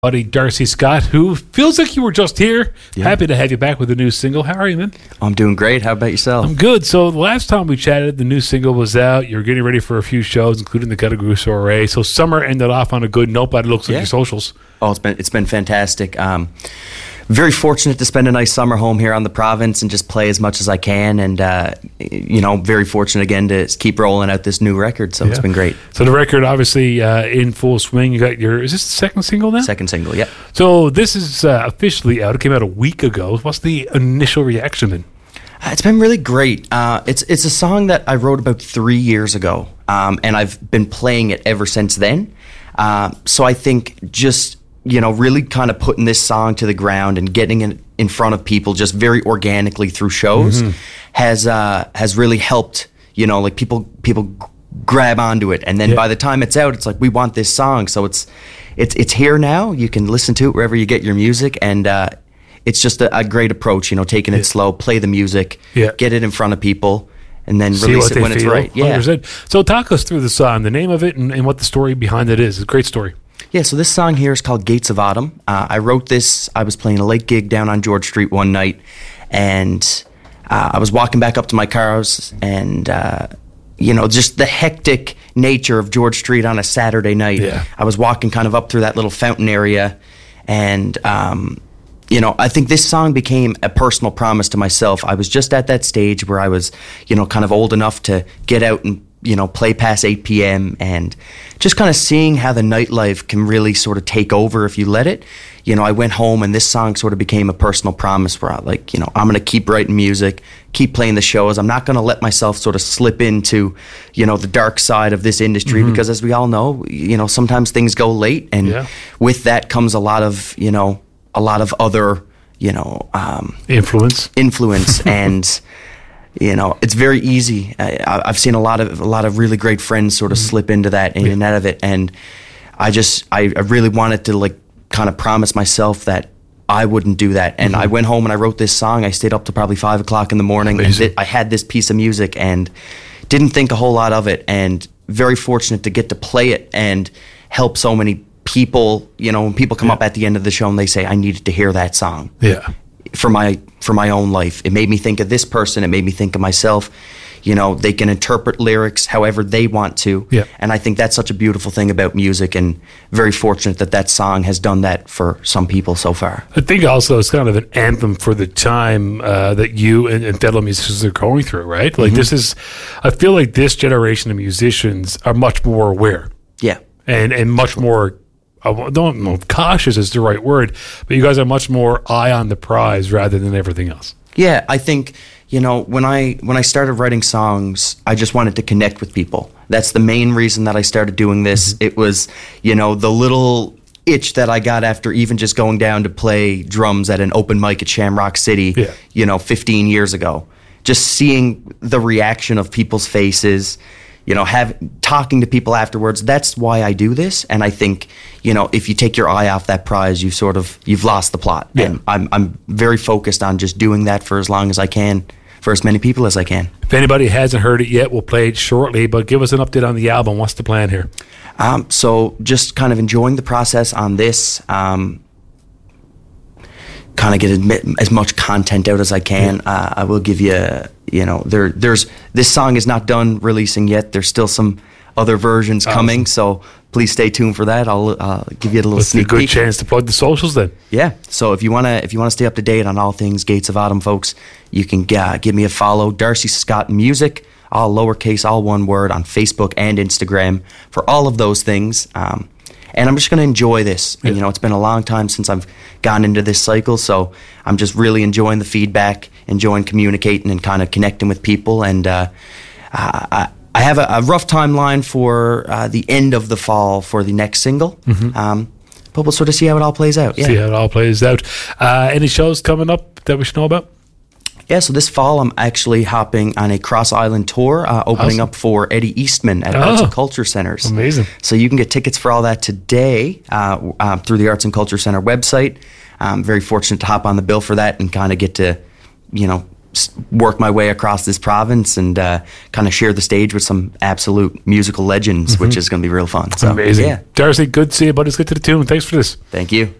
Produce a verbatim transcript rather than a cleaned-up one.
buddy Darcy Scott, who feels like you were just here. Yeah. Happy to have you back with a new single. How are you, man? I'm doing great. How about yourself? I'm good. So the last time we chatted, the new single was out. You're getting ready for a few shows, including the Cuddagoo Soiree. So summer ended off on a good note, but it looks like yeah. your socials. Oh, it's been it's been fantastic. Um, very fortunate to spend a nice summer home here on the province and just play as much as I can. And, uh, you know, very fortunate again to keep rolling out this new record. So yeah. It's been great. So the record, obviously, uh, in full swing. You got your, is this the second single now? Second single, yeah. So this is uh, officially out. It came out a week ago. What's the initial reaction been? Uh, it's been really great. Uh, it's it's a song that I wrote about three years ago, um, and I've been playing it ever since then. Uh, so I think just, you know, really kind of putting this song to the ground and getting it in front of people just very organically through shows mm-hmm. has uh, has really helped. You know, like people people g- grab onto it, and then yeah. by the time it's out, it's like we want this song. So it's it's it's here now. You can listen to it wherever you get your music, and uh, it's just a, a great approach. You know, taking it yeah. slow, play the music, yeah. get it in front of people, and then See release it when feel. it's right. Yeah. one hundred percent. So talk us through the song, the name of it, and, and what the story behind it is. It's a great story. Yeah, so this song here is called Gates of Autumn. Uh, I wrote this, I was playing a late gig down on George Street one night, and uh, I was walking back up to my cars, and, uh, you know, just the hectic nature of George Street on a Saturday night. Yeah. I was walking kind of up through that little fountain area, and, um, you know, I think this song became a personal promise to myself. I was just at that stage where I was, you know, kind of old enough to get out and, you know, play past eight p.m. and just kind of seeing how the nightlife can really sort of take over if you let it. You know, I went home and this song sort of became a personal promise where I like, you know, I'm going to keep writing music, keep playing the shows. I'm not going to let myself sort of slip into, you know, the dark side of this industry mm-hmm. because as we all know, you know, sometimes things go late and yeah. with that comes a lot of, you know, a lot of other, you know, um, influence, influence and, you know, it's very easy. I, I've seen a lot of a lot of really great friends sort of mm-hmm. slip into that in yeah. and out of it, and I just I, I really wanted to like kind of promise myself that I wouldn't do that. And mm-hmm. I went home and I wrote this song. I stayed up till probably five o'clock in the morning, Amazing. and th- I had this piece of music and didn't think a whole lot of it. And very fortunate to get to play it and help so many people. You know, when people come yeah. up at the end of the show and they say, "I needed to hear that song." Yeah. For my for my own life. It made me think of this person. It made me think of myself. You know, they can interpret lyrics however they want to. Yeah. And I think that's such a beautiful thing about music, and very fortunate that that song has done that for some people so far. I think also it's kind of an anthem for the time uh, that you and, and fellow musicians are going through, right? Like mm-hmm. this is, I feel like this generation of musicians are much more aware. Yeah. And, and much more I don't know if cautious is the right word, but you guys are much more eye on the prize rather than everything else. Yeah, I think, you know, when I when I started writing songs, I just wanted to connect with people. That's the main reason that I started doing this. Mm-hmm. It was, you know, the little itch that I got after even just going down to play drums at an open mic at Shamrock City, yeah. you know, fifteen years ago. Just seeing the reaction of people's faces, you know, have talking to people afterwards. That's why I do this. And I think, you know, if you take your eye off that prize, you sort of, you've lost the plot. Yeah. And I'm I'm very focused on just doing that for as long as I can, for as many people as I can. If anybody hasn't heard it yet, we'll play it shortly, but give us an update on the album. What's the plan here? Um, so just kind of enjoying the process on this, um, kind of get as much content out as I can. Yeah. Uh, I will give you, you know, there, there's this song is not done releasing yet. There's still some other versions awesome. coming, so please stay tuned for that. I'll uh, give you a little That's sneak a good peek. chance to plug the socials then. Yeah. So if you wanna if you wanna stay up to date on all things Gates of Autumn, folks, you can uh, give me a follow, Darcy Scott Music, all lowercase, all one word, on Facebook and Instagram for all of those things. Um, And I'm just going to enjoy this. Yeah. And, you know, it's been a long time since I've gone into this cycle, so I'm just really enjoying the feedback, enjoying communicating and kind of connecting with people. And uh, I, I have a, a rough timeline for uh, the end of the fall for the next single. Mm-hmm. Um, but we'll sort of see how it all plays out. Yeah. See how it all plays out. Uh, any shows coming up that we should know about? Yeah, so this fall I'm actually hopping on a Cross Island tour, uh, opening awesome. up for Eddie Eastman at oh, Arts and Culture Centers. Amazing. So you can get tickets for all that today uh, uh, through the Arts and Culture Center website. I'm very fortunate to hop on the bill for that and kind of get to, you know, s- work my way across this province and uh, kind of share the stage with some absolute musical legends, mm-hmm. which is going to be real fun. So, amazing. Yeah. Darcy, good to see you, buddy. Let's get to the tune. Thanks for this. Thank you.